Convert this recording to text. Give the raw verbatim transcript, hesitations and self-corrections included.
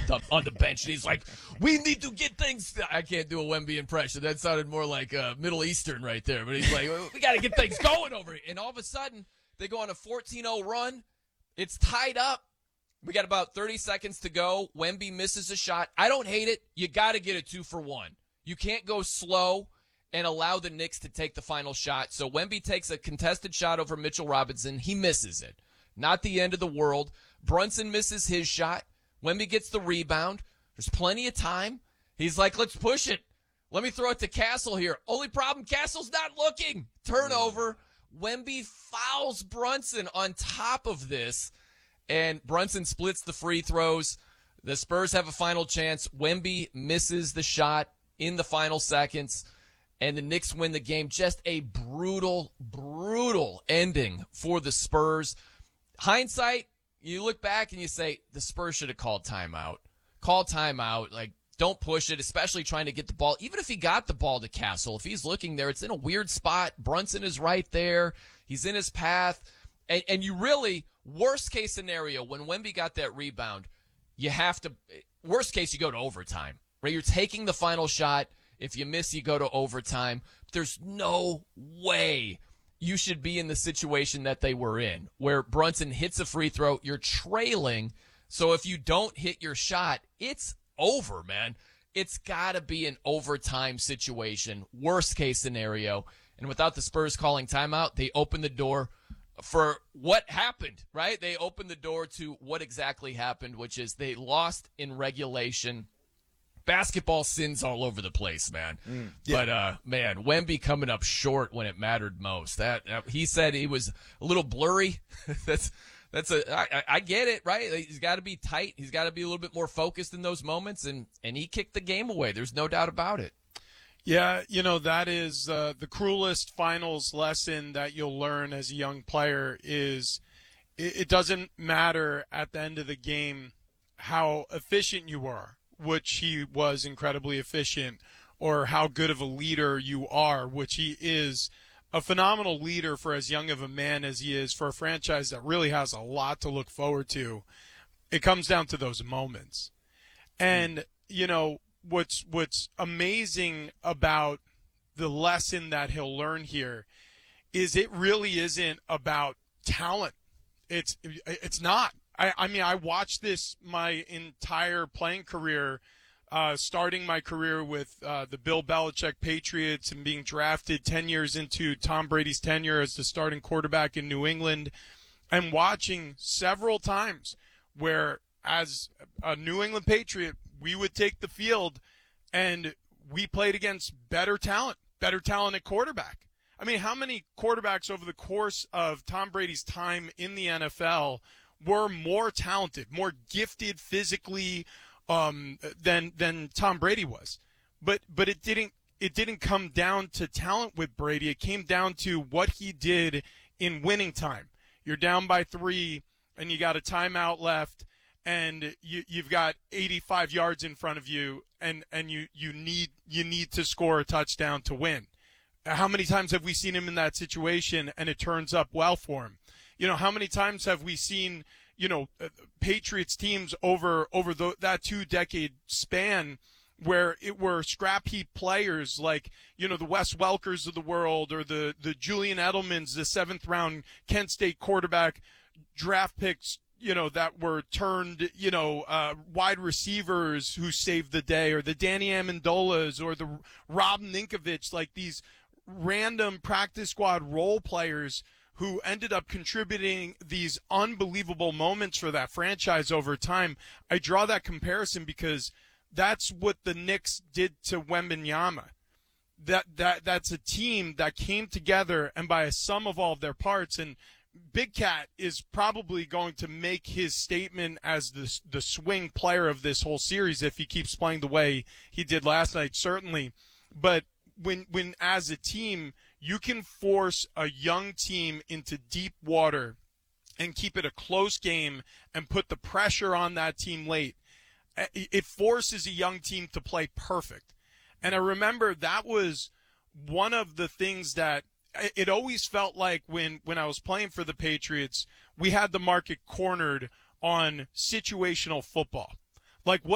the, on the bench, and he's like, we need to get things. I can't do a Wemby impression. That sounded more like uh, Middle Eastern right there. But he's like, we got to get things going over here. And all of a sudden, they go on a fourteen oh run. It's tied up. We got about thirty seconds to go. Wemby misses a shot. I don't hate it. You got to get a two for one. You can't go slow and allow the Knicks to take the final shot. So Wemby takes a contested shot over Mitchell Robinson. He misses it. Not the end of the world. Brunson misses his shot. Wemby gets the rebound. There's plenty of time. He's like, let's push it. Let me throw it to Castle here. Only problem, Castle's not looking. Turnover. Wemby fouls Brunson on top of this, and Brunson splits the free throws. The Spurs have a final chance. Wemby misses the shot in the final seconds, and the Knicks win the game. Just a brutal, brutal ending for the Spurs. Hindsight, you look back and you say, the Spurs should have called timeout. Call timeout. Like, don't push it, especially trying to get the ball. Even if he got the ball to Castle, if he's looking there, it's in a weird spot. Brunson is right there. He's in his path. And, and you really, worst case scenario, when Wemby got that rebound, you have to, worst case, you go to overtime. Right? You're taking the final shot. If you miss, you go to overtime. There's no way you should be in the situation that they were in, where Brunson hits a free throw, you're trailing. So if you don't hit your shot, it's over, man. It's got to be an overtime situation, worst case scenario. And without the Spurs calling timeout, they open the door for what happened, right? They opened the door to what exactly happened, which is they lost in regulation. Basketball sins all over the place, man. Mm, yeah. But, uh, man, Wemby coming up short when it mattered most. That uh, he said he was a little blurry. That's that's a I, I get it, right? He's got to be tight. He's got to be a little bit more focused in those moments, and, and he kicked the game away. There's no doubt about it. Yeah, you know, that is uh, the cruelest finals lesson that you'll learn as a young player is it, it doesn't matter at the end of the game how efficient you are, which he was incredibly efficient, or how good of a leader you are, which he is a phenomenal leader for as young of a man as he is for a franchise that really has a lot to look forward to. It comes down to those moments. And, you know, what's what's amazing about the lesson that he'll learn here is it really isn't about talent. It's it's not. I, I mean, I watched this my entire playing career, uh, starting my career with uh, the Bill Belichick Patriots and being drafted ten years into Tom Brady's tenure as the starting quarterback in New England, and watching several times where, as a New England Patriot, we would take the field and we played against better talent, better talent at quarterback. I mean, how many quarterbacks over the course of Tom Brady's time in the N F L were more talented, more gifted physically um, than than Tom Brady was? But but it didn't it didn't come down to talent with Brady. It came down to what he did in winning time. You're down by three, and you got a timeout left, and you, you've got eighty-five yards in front of you, and, and you, you need you need to score a touchdown to win. How many times have we seen him in that situation, and it turns up well for him? You know, how many times have we seen, you know, Patriots teams over over the, that two-decade span where it were scrap heap players like, you know, the Wes Welkers of the world, or the, the Julian Edelmans, the seventh-round Kent State quarterback draft picks, you know, that were turned, you know, uh, wide receivers who saved the day, or the Danny Amendolas, or the Rob Ninkovich, like these random practice squad role players who ended up contributing these unbelievable moments for that franchise over time. I draw that comparison because that's what the Knicks did to Wembanyama. That that that's a team that came together, and by a sum of all of their parts. And Big Cat is probably going to make his statement as the the swing player of this whole series if he keeps playing the way he did last night, certainly. But when when as a team you can force a young team into deep water and keep it a close game and put the pressure on that team late, it forces a young team to play perfect. And I remember that was one of the things that it always felt like when, when I was playing for the Patriots, we had the market cornered on situational football. Like, what